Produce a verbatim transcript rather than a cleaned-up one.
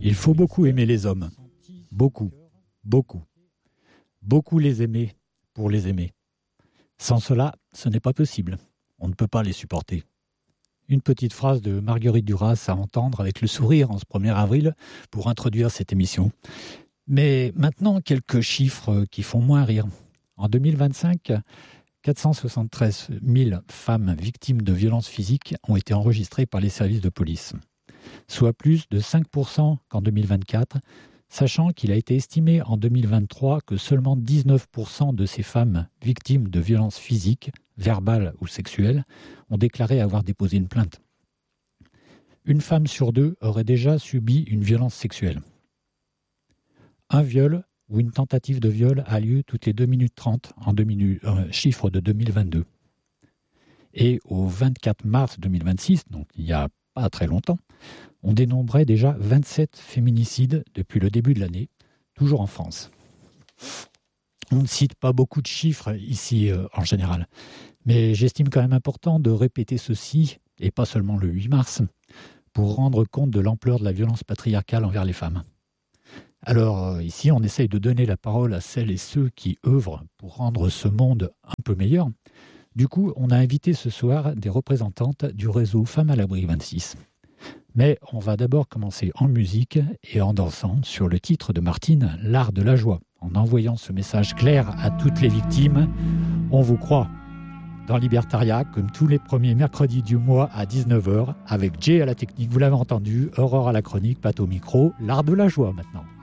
Il faut beaucoup aimer les hommes. Beaucoup, beaucoup. Beaucoup les aimer pour les aimer. Sans cela, ce n'est pas possible. On ne peut pas les supporter. Une petite phrase de Marguerite Duras à entendre avec le sourire en ce premier avril pour introduire cette émission. Mais maintenant, quelques chiffres qui font moins rire. En deux mille vingt-cinq, quatre cent soixante-treize mille femmes victimes de violences physiques ont été enregistrées par les services de police, soit plus de cinq pour cent qu'en deux mille vingt-quatre, sachant qu'il a été estimé en deux mille vingt-trois que seulement dix-neuf pour cent de ces femmes victimes de violences physiques, verbales ou sexuelles, ont déclaré avoir déposé une plainte. Une femme sur deux aurait déjà subi une violence sexuelle. Un viol ou une tentative de viol a lieu toutes les deux minutes trente, en deux minutes, euh, chiffre de deux mille vingt-deux. Et au vingt-quatre mars deux mille vingt-six, donc il y a pas très longtemps, on dénombrait déjà vingt-sept féminicides depuis le début de l'année, toujours en France. On ne cite pas beaucoup de chiffres ici euh, en général, mais j'estime quand même important de répéter ceci, et pas seulement le huit mars, pour rendre compte de l'ampleur de la violence patriarcale envers les femmes. Alors euh, ici, on essaye de donner la parole à celles et ceux qui œuvrent pour rendre ce monde un peu meilleur. Du coup, on a invité ce soir des représentantes du réseau Femmes à l'abri vingt-six. Mais on va d'abord commencer en musique et en dansant sur le titre de Martine, L'art de la joie. En envoyant ce message clair à toutes les victimes, on vous croit. Dans Libertaria, comme tous les premiers mercredis du mois à dix-neuf heures, avec Jay à la technique, vous l'avez entendu, Aurore à la chronique, Pat au micro, L'art de la joie maintenant.